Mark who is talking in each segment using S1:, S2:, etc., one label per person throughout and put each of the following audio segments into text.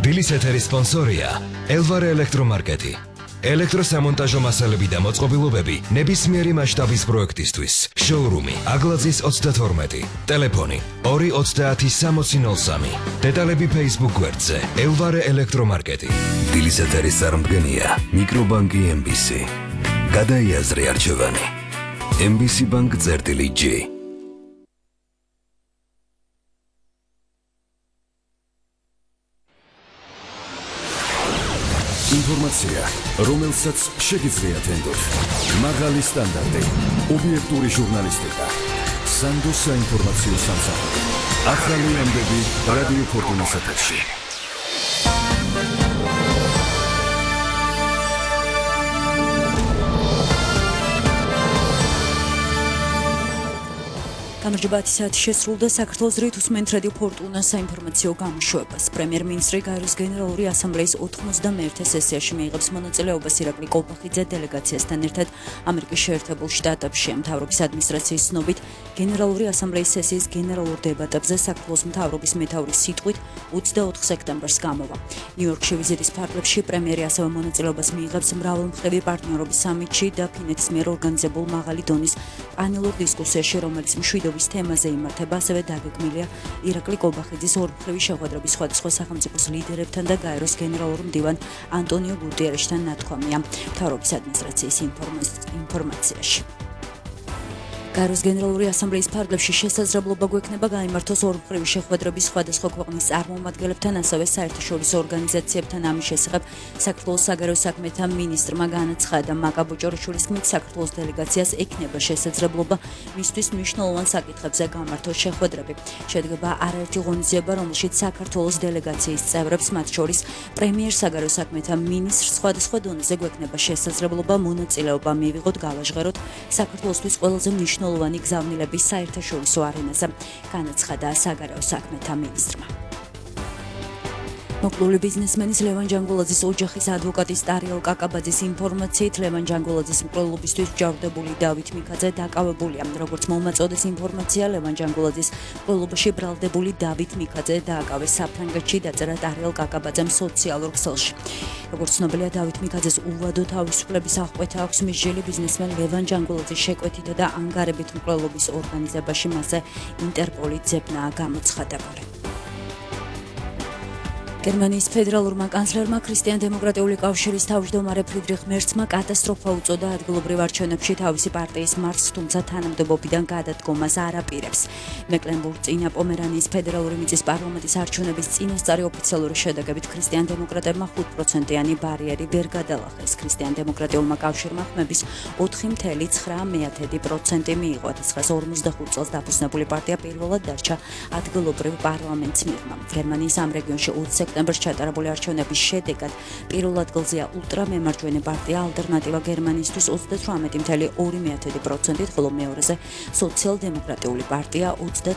S1: დილის ეთერის სპონსორია ელვარე ელექტრომარკეტი. ელექტროსამონტაჟო მასალები და მოწყობილობები ნებისმიერი მასშტაბის პროექტისთვის. შოურუმი აგლაძის 32. ტელეფონი 2306003. დეტალები Facebook გვერდზე ელვარე ელექტრომარკეტი. დილის ეთერის წარმდგენია მიკრობანკი MBC. გადაიაზრე არჩევანი. MBC Bank წერტილი-G. ინფორმაცია, რომელსაც შეგიძლიათ ენდოთ. მაღალი სტანდარტი, ობიექტური ჟურნალისტიკა. სანდო საინფორმაციო სამსახური. ახალი ამბები რადიო ფორტუნის ეთერში.
S2: გამარჯობა, საათი შესრულდა. საქართველოს რით უსმენთ რადიო ფორტუნას საინფორმაციო გამოშვებას. პრემიერ-მინისტრი გაეროს გენერალური ასამბლეის 91 სესიაში მიიღებს მონაწილეობას ირაკლი კოლბახიძე დელეგაციასთან ერთად ამერიკის შეერთებულ შტატებში. მთავრობის ადმინისტრაციის ცნობით, გენერალური ასამბლეის სესიის გენერალურ დებატებზე საქართველოს მთავრობის მეთაურის სიტყვით 24 სექტემბერს გამოვა. ნიუ-იორკში ვიზიტის ფარგლებში პრემიერი ასევე მონაწილეობას მიიღებს მრავალმხრივი პარტნიორობის სამიტში და ფინეთის მიერ ორგანიზებულ მაღალი დონის პანელურ დისკუსიაში, რომელიც მშვიდობის თემაზე იმართება. ასევე დაგეგმილია ირაკლი კოლბახიძის ორმხრივი შეხვედრები სხვადასხვა სახელმწიფოს ლიდერებთან და გაეროს გენერალურ მდივან ანტონიო გუტიერეშთან ნათქვამია მთავრობის ადმინისტრაციის ინფორმაციაში. გაეროს გენერალური ასამბლეის ფარგლებში შესაძლებლობა გვექნება გაიმართოს ორმხრივი შეხვედრები სხვადასხვა ქვეყნის წარმომადგენლებთან, ასევე საერთაშორისო ორგანიზაციებთან. ამის შესახებ საქართველოს საგარეო საქმეთა მინისტრმა განაცხადა. მაკა ბოჭორაშვილის თქმით, საქართველოს დელეგაციას ექნება შესაძლებლობა მისთვის მნიშვნელოვან საკითხებზე გამართოს შეხვედრები. შედგება არაერთი ღონისძიება, რომელშიც საქართველოს დელეგაციის წევრებს, მათ შორის პრემიერ საგარეო საქმეთა მინისტრს სხვადასხვა დონეზე გვექნება შესაძლებლობა მონაწილეობა მივიღოთ, გავაჟღეროთ საქართველოსთვის ყველაზე მნიშვნელოვანი გზავნილების საერთაშორისო არენაზე, განაცხადა საგარეო საქმეთა მინისტრმა. მოკლული ბიზნესმენის ლევან ჯანგულაძის ოჯახის ადვოკატის ტარიელ კაკაბაძის ინფორმაციით, ლევან ჯანგულაძის მკვლელობისთვის ჯავრდებული დავით მიქაძე დაკავებულია. როგორც მომაწოდეს ინფორმაცია, ლევან ჯანგულაძის მკვლელობაში ბრალდებული დავით მიქაძე დააკავეს საფრანგეთში, დაწერა ტარიელ კაკაბაძემ სოციალურ ქსელში. როგორც ცნობილია, დავით მიქაძეს უვადო თავისუფლების აღკვეთა აქვს. მისჯილი ბიზნესმენ ლევან ჯანგულაძის შეკვეთითა და ანგარებით მკვლელობის ორგანიზებაში მასზე ინტერპოლი ძებნაა გამოცხადებული. გერმანიის ფედერალურმა კანცლერმა ქრისტიან-დემოკრატიული კავშირის თავმჯდომარე ფრიდრიხ მერცმა კატასტროფა უწოდა ადგილობრივ არჩევნებში თავისი პარტიის მარცხს, თუმცა თანამდებობიდან გადადგომას არ აპირებს. მეკლენბურგ-წინა პომერანიის ფედერალური მიწის პარლამენტის არჩევნების წინასწარი ოფიციალური შედეგებით ქრისტიან-დემოკრატებმა 5%-იანი ბარიერი ვერ გადალახეს. ქრისტიან-დემოკრატიულმა კავშირმა ხმების 4,9% მიიღო. 1945 წელს დაფუძნებული პარტია პირველად დარჩა ადგილობრივ პარლამენტს მიღმა. გერმანიის ამ რეგიონში 20 სექტემბერს ჩატარებული არჩევნების შედეგად პირველ ადგილზეა ულტრამემარჯვენე პარტია ალტერნატივა გერმანიისთვის 38,2%, ხოლო მეორეზე სოციალ-დემოკრატიული პარტია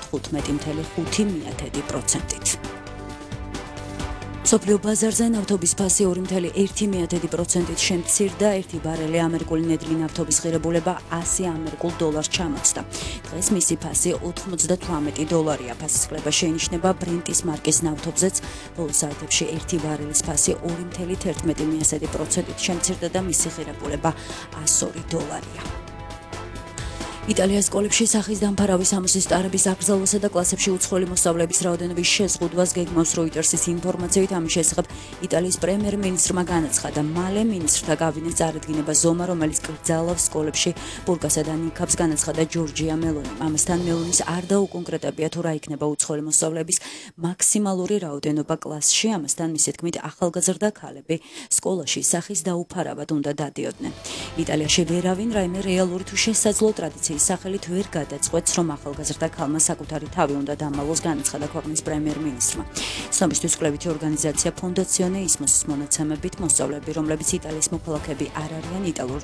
S2: 35,5%. მსოფლიო ბაზარზე ნავთობის ფასი 2,1% შემცირდა. 1 ბარელი ამერიკული ნედლი ნავთობის ღირებულება $100 ჩამოწდა. დღეს მისი ფასი $98. ფასისკლება შეინიშნება ბრენტის მარკის ნავთობზეც. ბოლო საათებში 1 ბარელის ფასი 2,11% შემცირდა და მისი ღირებულება $102. იტალიის სკოლებში სახის დამფარავი სამოსის ტარების აკრძალვასა და კლასებში უცხოელი მოსწავლეების რაოდენობის შეზღუდვას გეგმავს როიტერსის ინფორმაციით. ამის შესახებ იტალიის პრემიერ-მინისტრმა განაცხადა. მალე მინისტრთა კაბინეტს წარადგინება ზომა, რომელიც კრძალავს სკოლებში ბურგასა და ნიქაბს, განაცხადა ჯორჯია მელონი. ამასთან მელონის არ დაუკონკრეტებია თუ რა იქნება უცხოელი მოსწავლეების მაქსიმალური რაოდენობა კლასში. ამასთან მისი თქმით, ახალგაზრდა ქალები სკოლაში სახის დაუფარავად უნდა დადიოდნენ. იტალიაში ვერავინ რაიმე რეალური თუ შესაძლო ტრადიციის სახელით ვერ გადაწყვეტს, რომ ახალგაზრდა ქალმა საკუთარი თავი უნდა დამალოს, განაცხადა ქვეყნის პრემიერ-მინისტრმა. ცნობისთვის კვლევითი ორგანიზაცია ფონდაციონე ისმოსის მონაცემებით, მოსწავლეები, რომლებიც იტალიის მოქალაქეები არ არიან, იტალურ